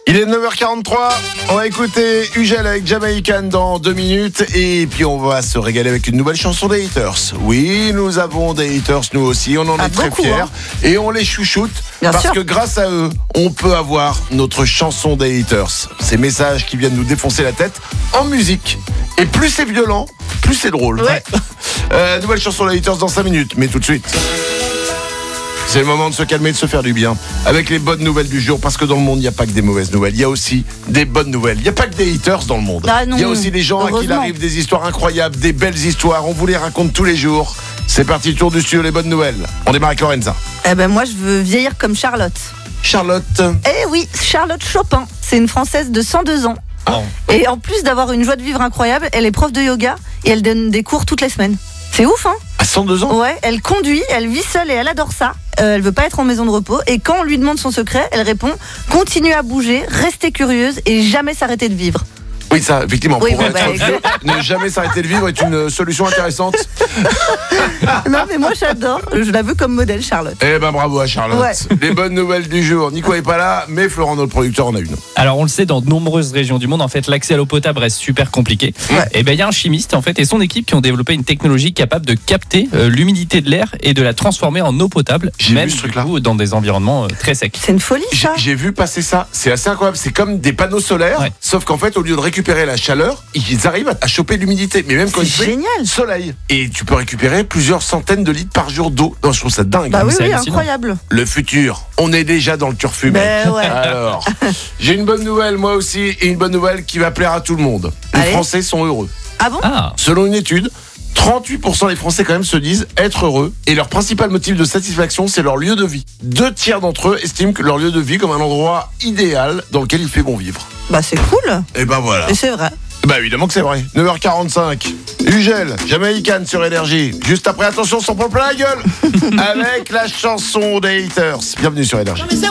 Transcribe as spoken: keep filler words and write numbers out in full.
Il est neuf heures quarante-trois, on va écouter Ugel avec Jamaican dans deux minutes et puis on va se régaler avec une nouvelle chanson des haters. Oui, nous avons des haters nous aussi, on en ah, est très beaucoup, fiers hein. Et on les chouchoute Bien parce sûr. que grâce à eux, on peut avoir notre chanson des haters. Ces messages qui viennent nous défoncer la tête en musique. Et plus c'est violent, plus c'est drôle. Ouais. euh, nouvelle chanson des haters dans cinq minutes, mais tout de suite. C'est le moment de se calmer, de se faire du bien avec les bonnes nouvelles du jour, parce que dans le monde, il n'y a pas que des mauvaises nouvelles, il y a aussi des bonnes nouvelles. Il n'y a pas que des haters dans le monde. Ah non, il y a aussi des gens à qui il arrive des histoires incroyables, des belles histoires. On vous les raconte tous les jours. C'est parti, tour du studio, les bonnes nouvelles. On démarre avec Lorenza. Eh ben moi, je veux vieillir comme Charlotte. Charlotte. Eh oui, Charlotte Chopin. C'est une Française de cent deux ans. Oh. Et en plus d'avoir une joie de vivre incroyable, elle est prof de yoga et elle donne des cours toutes les semaines. C'est ouf, hein? À cent deux ans? Ouais, elle conduit, elle vit seule et elle adore ça. Euh, elle veut pas être en maison de repos. Et quand on lui demande son secret, elle répond: continuez à bouger, restez curieuse et jamais s'arrêter de vivre. Oui, ça, effectivement. Oui, pour bon, être bah, vieux, ne jamais s'arrêter de vivre est une solution intéressante. Non, mais moi j'adore. Je la veux comme modèle, Charlotte. Eh ben bravo à Charlotte. Ouais. Les bonnes nouvelles du jour. Nico est pas là, mais Florent, notre producteur, en a une. Alors on le sait, dans de nombreuses régions du monde, en fait, l'accès à l'eau potable reste super compliqué. Ouais. Et ben il y a un chimiste en fait et son équipe qui ont développé une technologie capable de capter euh, l'humidité de l'air et de la transformer en eau potable, J'ai même vu ce du truc-là. coup, dans des environnements euh, très secs. C'est une folie, J'ai ça. j'ai vu passer ça, c'est assez incroyable. C'est comme des panneaux solaires, Ouais. sauf qu'en fait, au lieu de récupérer la chaleur, ils arrivent à- à choper l'humidité. Mais même quand C'est il fait génial. soleil. Et tu peux récupérer plusieurs centaines de litres par jour d'eau. Non, je trouve ça dingue. Bah oui, c'est oui, hallucinant. incroyable. Le futur, on est déjà dans le turfu, mec. Ben ouais. Alors, j'ai une bonne nouvelle, moi aussi, et une bonne nouvelle qui va plaire à tout le monde. Les Allez. Français sont heureux. Ah bon? Ah, Selon une étude, trente-huit pour cent des Français quand même se disent être heureux et leur principal motif de satisfaction, c'est leur lieu de vie. Deux tiers d'entre eux estiment que leur lieu de vie comme un endroit idéal dans lequel il fait bon vivre. Bah c'est cool. Et ben voilà. Et c'est vrai. Bah évidemment que c'est vrai. neuf heures quarante-cinq. Ugel, Jamaican sur Énergie. Juste après, attention, on s'en prend plein la gueule avec la chanson des haters. Bienvenue sur Énergie. Let me say